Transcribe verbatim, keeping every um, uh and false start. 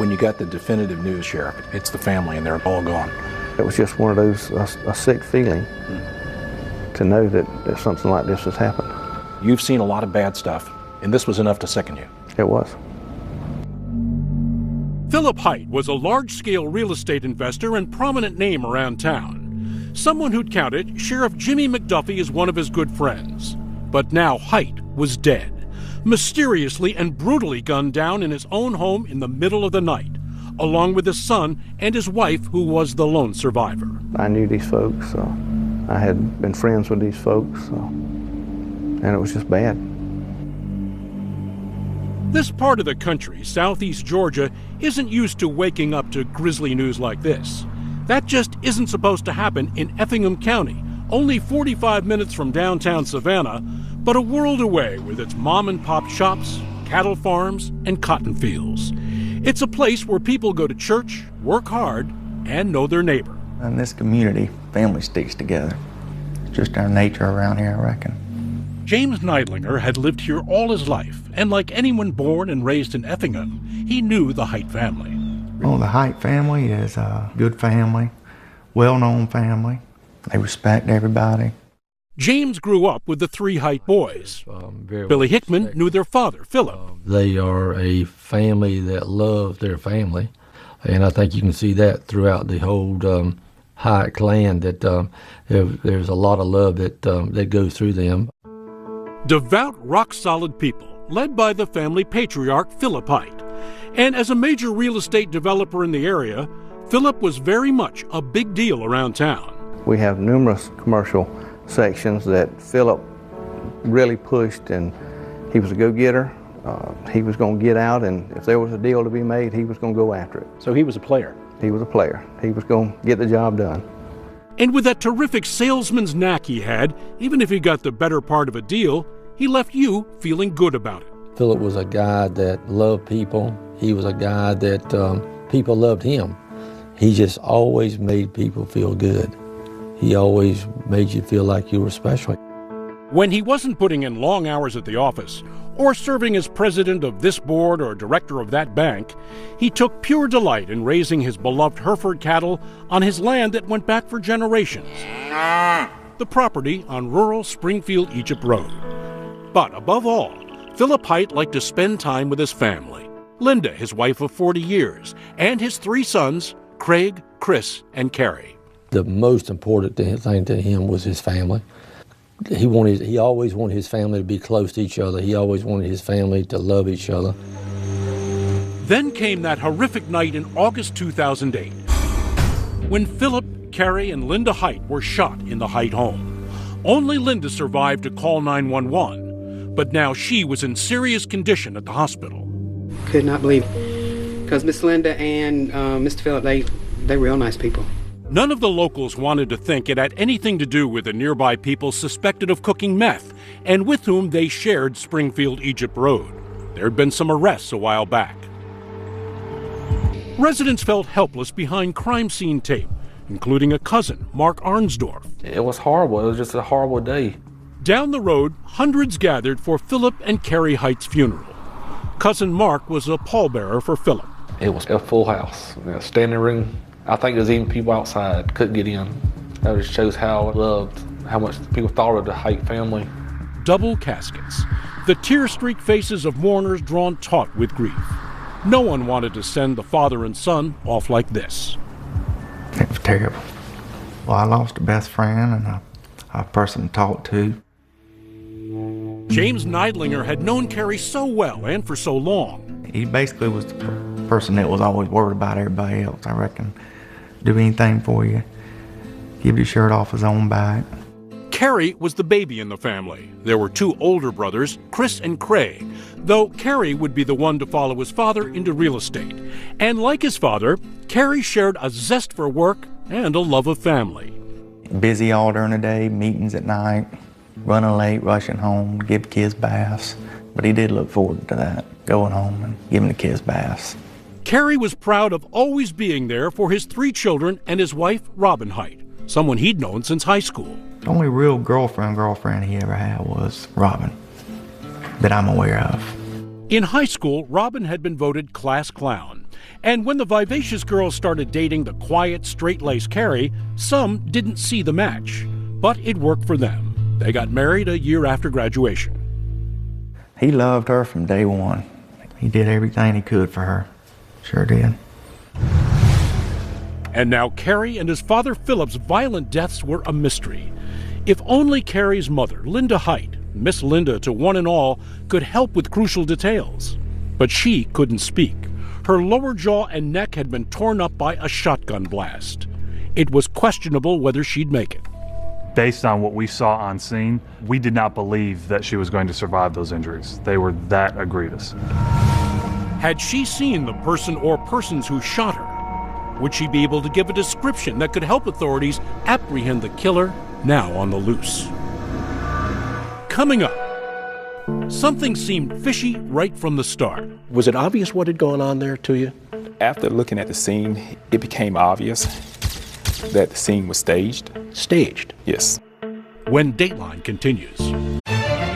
when you got the definitive news, Sheriff? It's the family and they're all gone. It was just one of those, a, a sick feeling Mm. to know that, that something like this has happened. You've seen a lot of bad stuff, and this was enough to sicken you. It was. Philip Height was a large-scale real estate investor and prominent name around town. Someone who'd counted Sheriff Jimmy McDuffie as one of his good friends. But now Height was dead, mysteriously and brutally gunned down in his own home in the middle of the night, along with his son and his wife, who was the lone survivor. I knew these folks. So I had been friends with these folks, so, and it was just bad. This part of the country, southeast Georgia, isn't used to waking up to grisly news like this. That just isn't supposed to happen in Effingham County, only forty-five minutes from downtown Savannah, but a world away with its mom-and-pop shops, cattle farms, and cotton fields. It's a place where people go to church, work hard, and know their neighbor. In this community, family sticks together. It's just our nature around here, I reckon. James Neidlinger had lived here all his life, and like anyone born and raised in Effingham, he knew the Height family. Oh, the Height family is a good family, well-known family. They respect everybody. James grew up with the three Height boys. Um, very Billy well Hickman respected. knew their father, Philip. Um, they are a family that love their family, and I think you can see that throughout the whole um, Height clan, that um, there, there's a lot of love that, um, that goes through them. Devout, rock-solid people, led by the family patriarch, Philip Height. And as a major real estate developer in the area, Philip was very much a big deal around town. We have numerous commercial sections that Philip really pushed, and he was a go-getter. Uh, he was going to get out, and if there was a deal to be made, he was going to go after it. So he was a player. He was a player. He was going to get the job done. And with that terrific salesman's knack he had, even if he got the better part of a deal, he left you feeling good about it. Philip was a guy that loved people. He was a guy that um, people loved him. He just always made people feel good. He always made you feel like you were special. When he wasn't putting in long hours at the office, or serving as president of this board or director of that bank, he took pure delight in raising his beloved Hereford cattle on his land that went back for generations. The property on rural Springfield, Egypt Road. But above all, Philip Height liked to spend time with his family. Linda, his wife of forty years, and his three sons, Craig, Chris, and Carrie. The most important thing to him was his family. He wanted, he always wanted his family to be close to each other. He always wanted his family to love each other. Then came that horrific night in August two thousand eight, when Philip, Carrie, and Linda Height were shot in the Height home. Only Linda survived to call nine one one, but now she was in serious condition at the hospital. Could not believe it, because Miss Linda and uh, Mister Philip, they, they were real nice people. None of the locals wanted to think it had anything to do with the nearby people suspected of cooking meth, and with whom they shared Springfield, Egypt Road. There had been some arrests a while back. Residents felt helpless behind crime scene tape, including a cousin, Mark Arnsdorf. It was horrible. It was just a horrible day. Down the road, hundreds gathered for Philip and Carrie Height's funeral. Cousin Mark was a pallbearer for Philip. It was a full house, a standing room. I think there's even people outside couldn't get in. That just shows how loved, how much people thought of the Height family. Double caskets, the tear-streaked faces of mourners drawn taut with grief. No one wanted to send the father and son off like this. It was terrible. Well, I lost a best friend and a, a person to talk to. James Neidlinger had known Carrie so well and for so long. He basically was the per- person that was always worried about everybody else, I reckon. Do anything for you. Give your shirt off his own back. Carrie was the baby in the family. There were two older brothers, Chris and Craig, though Carrie would be the one to follow his father into real estate. And like his father, Carrie shared a zest for work and a love of family. Busy all during the day, meetings at night, running late, rushing home, give kids baths. But he did look forward to that, going home and giving the kids baths. Carrie was proud of always being there for his three children and his wife, Robin Height, someone he'd known since high school. The only real girlfriend girlfriend he ever had was Robin, that I'm aware of. In high school, Robin had been voted class clown. And when the vivacious girls started dating the quiet, straight-laced Carrie, some didn't see the match. But it worked for them. They got married a year after graduation. He loved her from day one. He did everything he could for her. Sure did. And now Carrie and his father Philip's violent deaths were a mystery. If only Carrie's mother, Linda Height, Miss Linda to one and all, could help with crucial details. But she couldn't speak. Her lower jaw and neck had been torn up by a shotgun blast. It was questionable whether she'd make it. Based on what we saw on scene, we did not believe that she was going to survive those injuries. They were that egregious. Had she seen the person or persons who shot her? Would she be able to give a description that could help authorities apprehend the killer, now on the loose? Coming up, something seemed fishy right from the start. Was it obvious what had gone on there to you? After looking at the scene, it became obvious that the scene was staged. Staged? Yes. When Dateline continues.